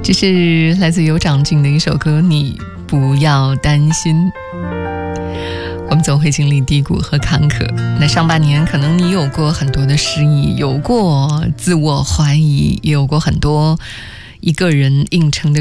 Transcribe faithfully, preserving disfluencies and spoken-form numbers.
这是来自有长进的一首歌，你不要担心。我们总会经历低谷和坎坷，那上半年可能你有过很多的失意，有过自我怀疑，也有过很多一个人硬撑的